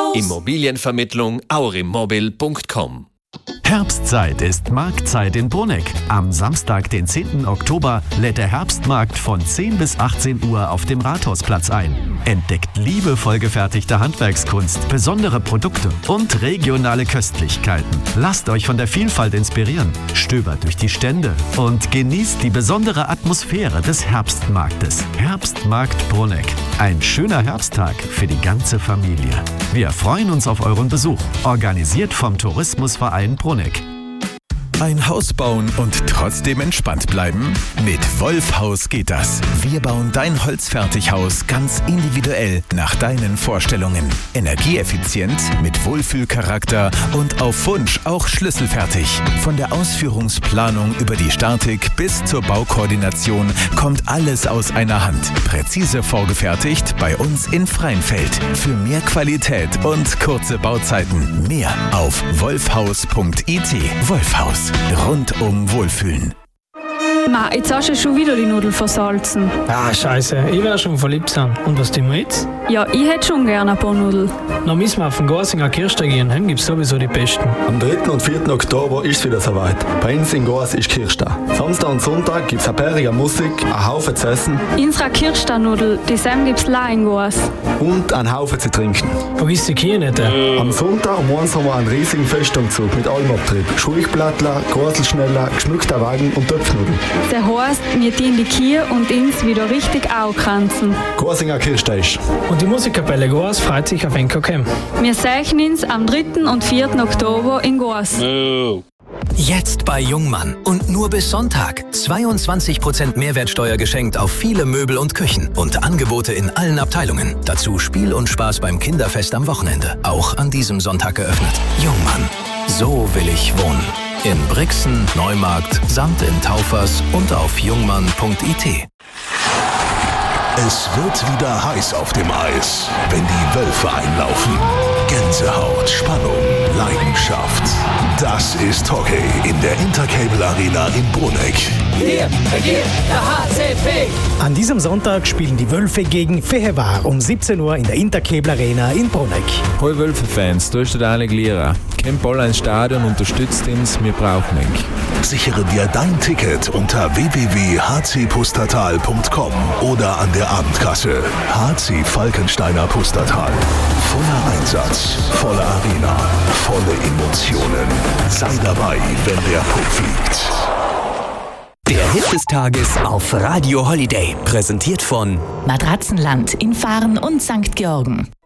Immobilienvermittlung aurimmobil.com. Herbstzeit ist Marktzeit in Bruneck. Am Samstag, den 10. Oktober, lädt der Herbstmarkt von 10 bis 18 Uhr auf dem Rathausplatz ein. Entdeckt liebevoll gefertigte Handwerkskunst, besondere Produkte und regionale Köstlichkeiten. Lasst euch von der Vielfalt inspirieren, stöbert durch die Stände und genießt die besondere Atmosphäre des Herbstmarktes. Herbstmarkt Bruneck. Ein schöner Herbsttag für die ganze Familie. Wir freuen uns auf euren Besuch. Organisiert vom Tourismusverein Bruneck. Ein Haus bauen und trotzdem entspannt bleiben? Mit Wolfhaus geht das. Wir bauen dein Holzfertighaus ganz individuell nach deinen Vorstellungen. Energieeffizient, mit Wohlfühlcharakter und auf Wunsch auch schlüsselfertig. Von der Ausführungsplanung über die Statik bis zur Baukoordination kommt alles aus einer Hand. Präzise vorgefertigt bei uns in Freinfeld. Für mehr Qualität und kurze Bauzeiten. Mehr auf wolfhaus.it. Wolfhaus. Rundum Wohlfühlen. Ma, jetzt hast du schon wieder die Nudeln versalzen. Ah, scheiße, ich werde schon verliebt sein. Und was tun wir jetzt? Ja, ich hätte schon gerne ein paar Nudeln. Dann müssen wir auf den Garsinger Kirchtag gehen, dann gibt es sowieso die besten. Am 3. und 4. Oktober ist es wieder soweit. Bei uns in Gors ist Kirchtag. Samstag und Sonntag gibt es eine bärige Musik, einen Haufen zu essen. Unsere Kirchtag-Nudel, die Sam gibt's leider in Gors. Und einen Haufen zu trinken. Vergiss die Kühe nicht. Am Sonntag um 1 haben wir einen riesigen Festumzug mit allem Abtrieb. Schulchblattler, Gorselschneller, geschmückter Wagen und Töpfnudeln. Das heisst, wir dienen die Kühe und uns wieder richtig angrenzen. Gorsinger Kirchtag. Und die Musikkapelle Gors freut sich auf NKK. Wir sehen uns am 3. und 4. Oktober in Gors. Jetzt bei Jungmann und nur bis Sonntag 22% Mehrwertsteuer geschenkt auf viele Möbel und Küchen und Angebote in allen Abteilungen. Dazu Spiel und Spaß beim Kinderfest am Wochenende. Auch an diesem Sonntag geöffnet. Jungmann. So will ich wohnen. In Brixen, Neumarkt, samt in Taufers und auf jungmann.it. Es wird wieder heiß auf dem Eis, wenn die Wölfe einlaufen. Gänsehaut, Spannung, Leidenschaft. Das ist Hockey in der Intercable Arena in Bruneck. Wir regiert der HCP. An diesem Sonntag spielen die Wölfe gegen Fehevar um 17 Uhr in der Intercable Arena in Bruneck. Hallo Wölfe-Fans, da ist der Daniel Gliera. Kommt bald ins Stadion, unterstützt uns, wir brauchen ihn. Sichere dir dein Ticket unter www.hcpustertal.com oder an der Abendkasse. HC Falkensteiner Pustertal. Voller Einsatz, volle Arena, volle Emotionen. Sei dabei, wenn der Puck fliegt. Der Hit des Tages auf Radio Holiday. Präsentiert von Matratzenland in Fahren und St. Georgen.